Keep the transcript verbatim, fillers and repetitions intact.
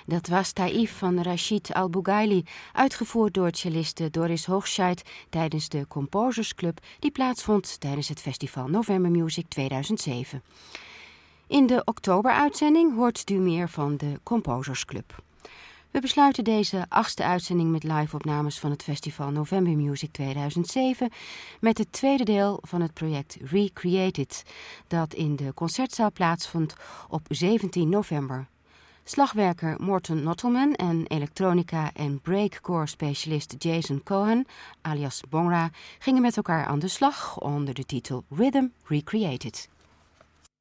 Dat was Taïf van Rachid Al-Bougaili, uitgevoerd door celliste Doris Hoogscheid tijdens de Composers Club die plaatsvond tijdens het festival November Music tweeduizend zeven. In de oktoberuitzending hoort u meer van de Composers Club. We besluiten deze achtste uitzending met live-opnames van het festival November Music tweeduizend zeven met het tweede deel van het project Recreated, dat in de concertzaal plaatsvond op zeventien november. Slagwerker Morten Nottelman en elektronica- en breakcore-specialist Jason Cohen, alias Bongra, gingen met elkaar aan de slag onder de titel Rhythm Recreated.